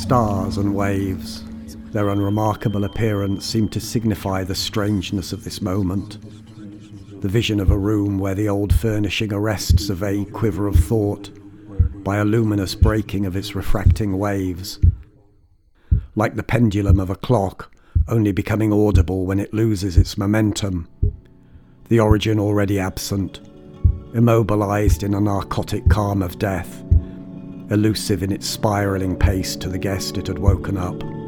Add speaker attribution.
Speaker 1: stars and waves. Their unremarkable appearance seemed to signify the strangeness of this moment. The vision of a room where the old furnishing arrests a vague quiver of thought by a luminous breaking of its refracting waves, like the pendulum of a clock only becoming audible when it loses its momentum, the origin already absent, immobilized in a narcotic calm of death, elusive in its spiraling pace to the guest it had woken up.